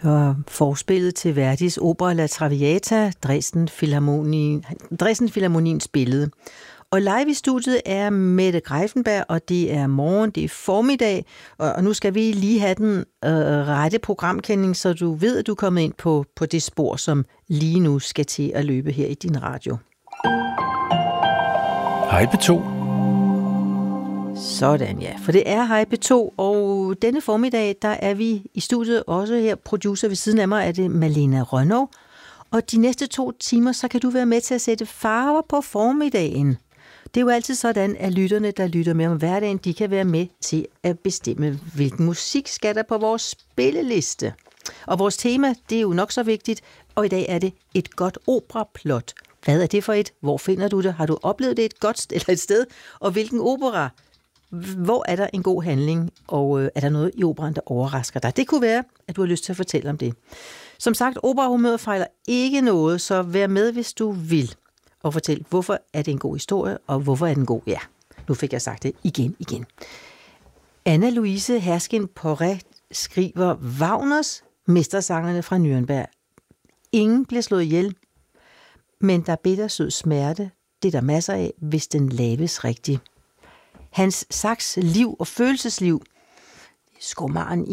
Og forspillet til Verdis opera La Traviata, Dresden Philharmoniens billede. Og live i studiet er Mette Greiffenberg, og det er morgen, det er formiddag, og nu skal vi lige have den rette programkending, så du ved, at du er kommet ind på det spor, som lige nu skal til at løbe her i din radio. Hej P2. Sådan ja, for det er Hej P2, og denne formiddag, der er vi i studiet også her. Producer ved siden af mig er det Malene Rønnow, og de næste 2 timer, så kan du være med til at sætte farver på formiddagen. Det er jo altid sådan, at lytterne, der lytter med om hverdagen, de kan være med til at bestemme, hvilken musik skal der på vores spilleliste. Og vores tema, det er jo nok så vigtigt, og i dag er det et godt operaplot. Hvad er det for et? Hvor finder du det? Har du oplevet det et godt eller et sted? Og hvilken opera? Hvor er der en god handling? Og er der noget i operaen, der overrasker dig? Det kunne være, at du har lyst til at fortlle om det. Som sagt, operahumøret fejler ikke noget, så vær med, hvis du vil. Og fortæl, hvorfor er det en god historie, og hvorfor er den god? Ja, nu fik jeg sagt det igen. Anna-Louise Herskin-Poré skriver Wagners Mestersangerne fra Nürnberg. Ingen bliver slået ihjel, men der er bittersød smerte. Det er der masser af, hvis den laves rigtigt. Hans Sachs liv og følelsesliv, skomaren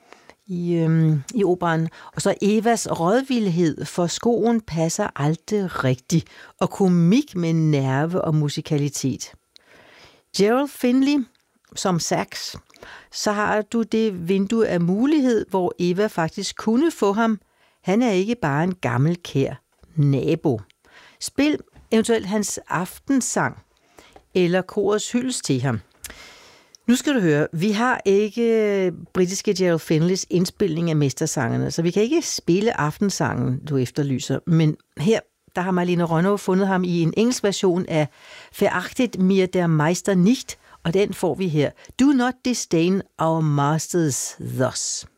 i operaen, og så Evas rådvildhed, for skoen passer aldrig rigtigt, og komik med nerve og musikalitet. Gerald Finley som Sachs, så har du det vindue af mulighed, hvor Eva faktisk kunne få ham. Han er ikke bare en gammel kær nabo. Spil eventuelt hans aftensang, eller korets hyldest til ham. Nu skal du høre, vi har ikke britiske Gerald Finleys indspilning af Mestersangerne, så vi kan ikke spille aftensangen, du efterlyser. Men her, der har Malene Rønnow fundet ham i en engelsk version af Verachtet mir der Meister nicht, og den får vi her. Do not disdain our masters thus.